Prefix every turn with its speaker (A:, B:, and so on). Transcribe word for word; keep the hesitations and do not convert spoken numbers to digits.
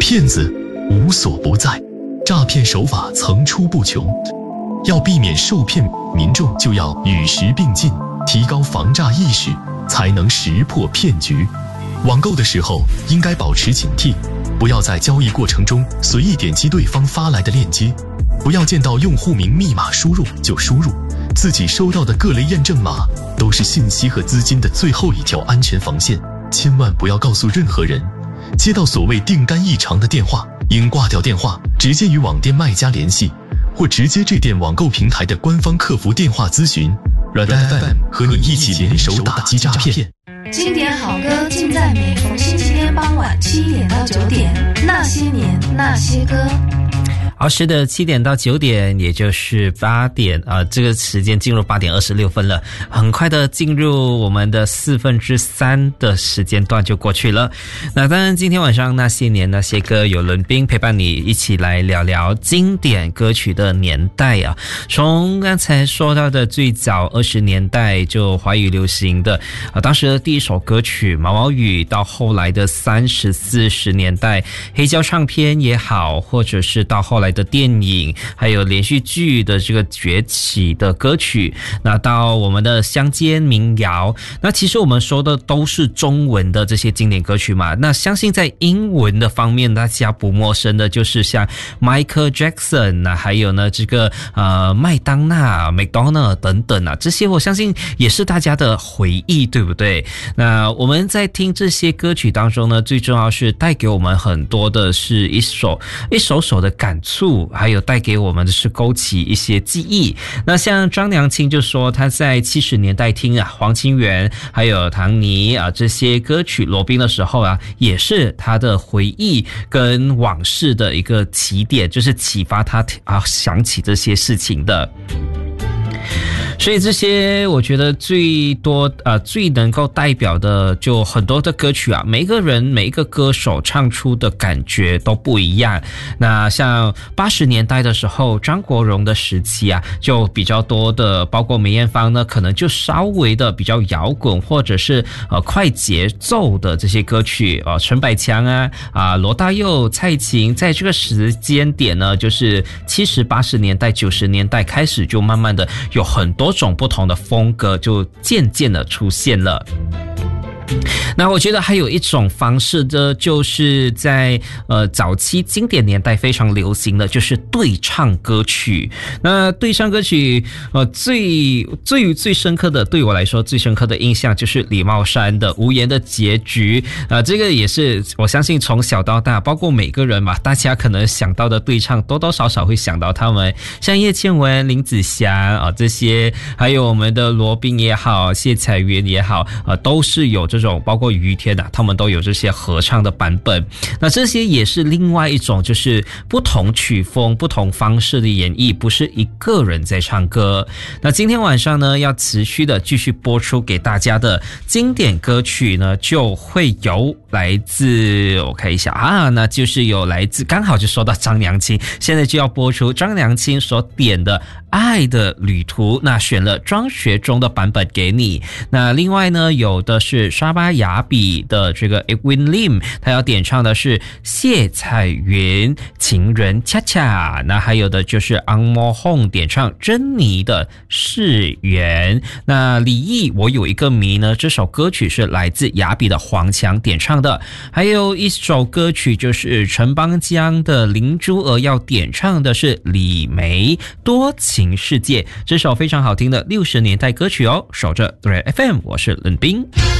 A: 骗子无所不在，诈骗手法层出不穷。要避免受骗，民众就要与时并进，提高防诈意识，才能识破骗局。网购的时候应该保持警惕，不要在交易过程中随意点击对方发来的链接，不要见到用户名密码输入就输入，自己收到的各类验证码都是信息和资金的最后一条安全防线，千万不要告诉任何人。接到所谓订单异常的电话，应挂掉电话，直接与网店卖家联系，或直接致电网购平台的官方客服电话咨询。软蛋 F M 和你一起联手打击诈骗。
B: 经典好歌尽在每逢星期天傍晚七点到九点，那些年那些歌。
C: 好，是的，七点到九点，也就是八点啊、呃，这个时间进入八点二十六分了，很快的进入我们的四分之三的时间段就过去了。那当然，今天晚上那些年那些歌有伦宾陪伴你一起来聊聊经典歌曲的年代啊。从刚才说到的最早二十年代就华语流行的啊，当时的第一首歌曲毛毛雨，到后来的三十四十年代黑胶唱片也好，或者是到后来的电影还有连续剧的这个崛起的歌曲，那到我们的乡间民谣，那其实我们说的都是中文的这些经典歌曲嘛。那相信在英文的方面大家不陌生的就是像 Michael Jackson 那还有呢这个呃麦当娜 McDonald 等等啊，这些我相信也是大家的回忆，对不对？那我们在听这些歌曲当中呢，最重要是带给我们很多的是一首一首首的感触，还有带给我们的是勾起一些记忆。那像张良清就说他在七十年代听啊黄清源还有唐妮啊这些歌曲罗宾的时候啊，也是他的回忆跟往事的一个起点，就是启发他啊想起这些事情的。所以这些我觉得最多呃最能够代表的就很多的歌曲啊，每一个人每一个歌手唱出的感觉都不一样。那像八十年代的时候张国荣的时期啊，就比较多的，包括梅艳芳呢可能就稍微的比较摇滚或者是呃快节奏的这些歌曲啊、呃，陈百强啊啊罗大佑蔡琴，在这个时间点呢，就是七十八十年代九十年代开始就慢慢的有很多种不同的风格就渐渐的出现了。那我觉得还有一种方式呢，就是在呃早期经典年代非常流行的就是对唱歌曲。那对唱歌曲呃最最最深刻的，对我来说最深刻的印象就是李茂山的无言的结局啊、呃，这个也是我相信从小到大包括每个人嘛，大家可能想到的对唱多多少少会想到他们，像叶倩文林子祥啊、呃、这些，还有我们的罗宾也好谢彩云也好呃都是有这种，包括于天啊，他们都有这些合唱的版本。那这些也是另外一种就是不同曲风不同方式的演绎，不是一个人在唱歌。那今天晚上呢要持续的继续播出给大家的经典歌曲呢，就会有来自我看一下啊，那就是有来自刚好就说到张良清，现在就要播出张良清所点的爱的旅途，那选了庄学忠的版本给你。那另外呢有的是沙巴雅比的这个 Edwin Lim， 他要点唱的是谢彩云情人恰恰，那还有的就是昂莫洪点唱珍妮的誓言。那李毅我有一个谜呢，这首歌曲是来自雅比的黄强点唱的。还有一首歌曲就是陈邦江的林珠儿要点唱的是李梅多情世界，这首非常好听的六十年代歌曲哦。守着对 F M， 我是冷冰。